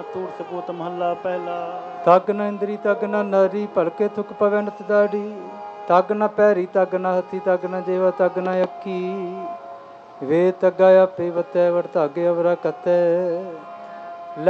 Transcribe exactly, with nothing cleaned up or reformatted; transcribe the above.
ਤੂੜ ਸਪੂਤ ਮਹੱਲਾ ਪਹਿਲਾ। ਤਗ ਨਾ ਇੰਦਰੀ ਤਗ ਨਾ ਨਾਰੀ, ਭਲਕੇ ਥੁਕ ਪਵੈ ਨਿਤ ਦਾੜੀ। ਤਗ ਨਾ ਪੈਰੀ ਤਗ ਨਾ ਹੱਥੀ, ਤਗ ਨਾ ਜੇਵਾ ਤਗ ਨਾ ਅੱਖੀ। ਵੇ ਤਗਾ ਆਪੇ ਵਤੈ ਵਰ ਧਾਗੇ ਅਵਰਾ ਕਤੈ।